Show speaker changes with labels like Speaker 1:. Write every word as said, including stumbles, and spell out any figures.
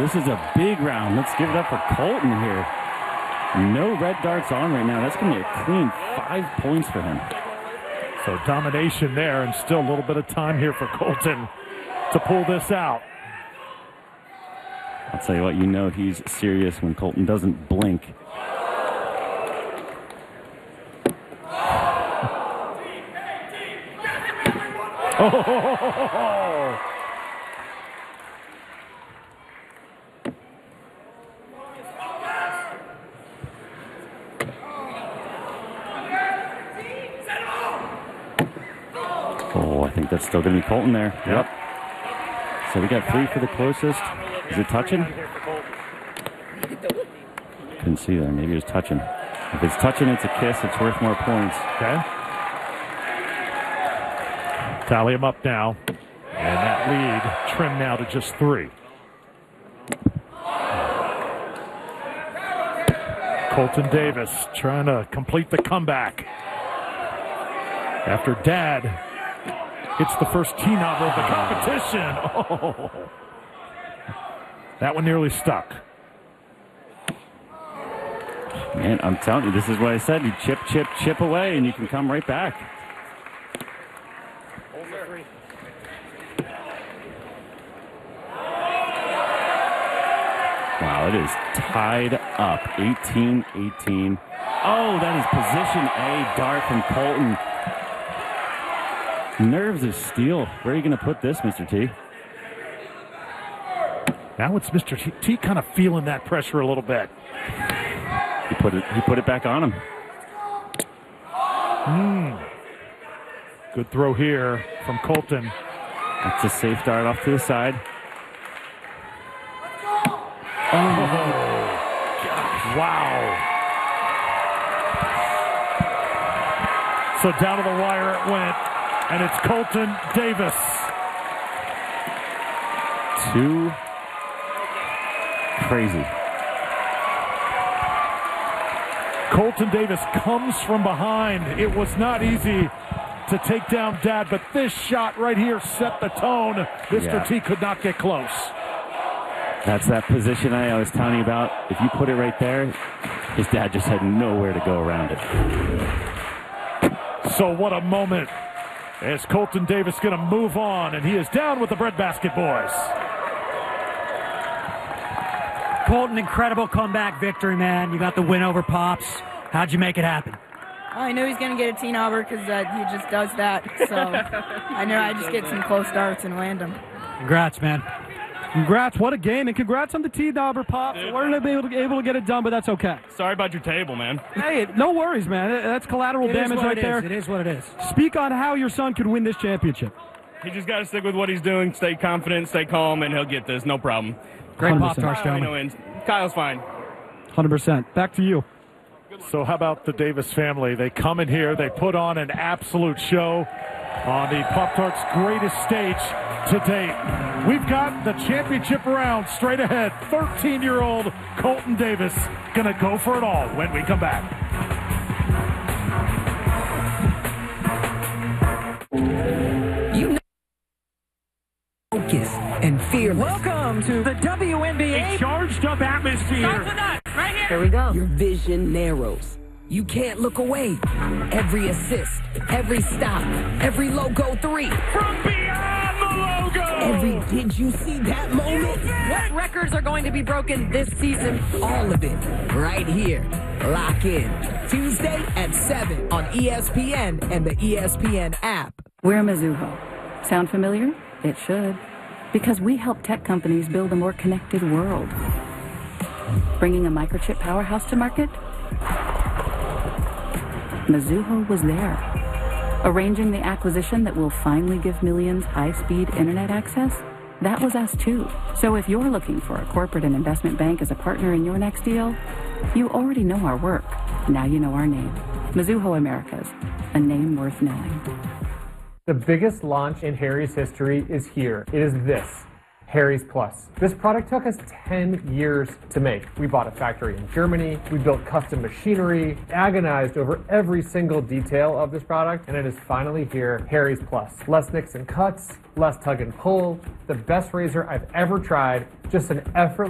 Speaker 1: this is a big round. Let's give it up for Colton here. No red darts on right now. That's going to be a clean five points for him.
Speaker 2: So domination there, and still a little bit of time here for Colton to pull this out.
Speaker 1: I'll tell you what, you know he's serious when Colton doesn't blink.
Speaker 2: Oh!
Speaker 1: Oh, I think that's still going to be Colton there.
Speaker 2: Yep.
Speaker 1: So we got three for the closest. Is it touching? Couldn't see there. Maybe it was touching. If it's touching, it's a kiss. It's worth more points.
Speaker 2: Okay. Tally him up now. And that lead trimmed now to just three. Colton Davis trying to complete the comeback. After Dad hits the first tee knobber of the competition. Oh. That one nearly stuck.
Speaker 1: Man, I'm telling you, this is what I said. You chip, chip, chip away, and you can come right back. Wow, it is tied up, eighteen eighteen. Oh, that is position A dart from Colton. Nerves of steel. Where are you going to put this, Mister T?
Speaker 2: Now it's Mister T, T kind of feeling that pressure a little bit.
Speaker 1: He put it, he put it back on him.
Speaker 2: Mm. Good throw here from Colton.
Speaker 1: That's a safe dart off to the side.
Speaker 2: Oh, gosh. Wow. So down to the wire it went, and it's Colton Davis.
Speaker 1: Too crazy.
Speaker 2: Colton Davis comes from behind. It was not easy to take down Dad, but this shot right here set the tone. Mister
Speaker 1: Yeah.
Speaker 2: T could not get close.
Speaker 1: That's that position I was telling you about. If you put it right there, his dad just had nowhere to go around it.
Speaker 2: So what a moment as Colton Davis going to move on, and he is down with the Breadbasket boys.
Speaker 3: Colton, incredible comeback victory, man. You got the win over Pops. How'd you make it happen?
Speaker 4: I knew he was going to get a tee knobber because uh, he just does that. So I knew I'd just get some close darts and land them.
Speaker 3: Congrats, man.
Speaker 5: Congrats, what a game, and congrats on the tee knobber, Pops. We weren't able to, able to get it done, but that's okay.
Speaker 6: Sorry about your table, man.
Speaker 5: Hey, no worries, man. That's collateral
Speaker 3: It
Speaker 5: damage right there.
Speaker 3: Is. It is what it is.
Speaker 5: Speak on how your son could win this championship.
Speaker 6: He just got to stick with what he's doing, stay confident, stay calm, and he'll get this, no problem.
Speaker 3: Great Pop
Speaker 5: one hundred percent.
Speaker 3: Tarts, gentlemen.
Speaker 6: No wins. Kyle's fine.
Speaker 5: one hundred percent. Back to you.
Speaker 2: So how about the Davis family? They come in here, they put on an absolute show on the Pop-Tarts greatest stage to date. We've got the championship round straight ahead. thirteen-year-old Colton Davis gonna go for it all when we come back.
Speaker 7: You know, focus and fearless.
Speaker 3: Welcome to the W N B A.
Speaker 2: A charged up atmosphere.
Speaker 3: Right here.
Speaker 7: Here we go. Your vision narrows. You can't look away. Every assist, every stop, every logo three.
Speaker 2: From beyond the logo.
Speaker 7: Every did you see that moment?
Speaker 4: What records are going to be broken this season?
Speaker 7: All of it right here. Lock in. Tuesday at seven on E S P N and the E S P N app.
Speaker 8: We're Mizuho. Sound familiar? It should. Because we help tech companies build a more connected world. Bringing a microchip powerhouse to market? Mizuho was there. Arranging the acquisition that will finally give millions high-speed internet access? That was us too. So if you're looking for a corporate and investment bank as a partner in your next deal, you already know our work. Now you know our name. Mizuho Americas, a name worth knowing.
Speaker 9: The biggest launch in Harry's history is here. It is this. Harry's Plus. This product took us ten years to make. We bought a factory in Germany, we built custom machinery, agonized over every single detail of this product, and it is finally here, Harry's Plus. Less nicks and cuts, less tug and pull, the best razor I've ever tried, just an effort